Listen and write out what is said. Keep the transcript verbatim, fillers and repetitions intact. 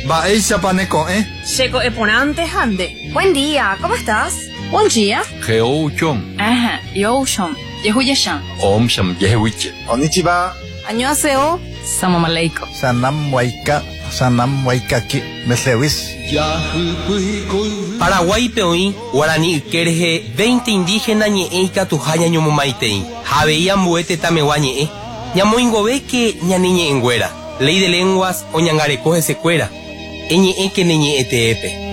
Va ella paneco, ¿eh? Checo eponante hande. Buen día, ¿cómo estás? Buen día. Geo Chong. Ajá, yo shom. Yehuye-shan. Om Sham Yehuiche. Konnichiwa. Annyeonghaseyo. Salam aleikum. Sanam waika, sanam waikaki, mesewis. Paraguay peoí, guaraní kerje, veinte indígenas ñe'e ikatuha ñañomomaitei. Javeía mbuete tamewa ñe'e. Ñamoingove que ñaniñe enguera. Ley de lenguas o ñangarecoje secuera. Eñe'e que neñe'e teepe.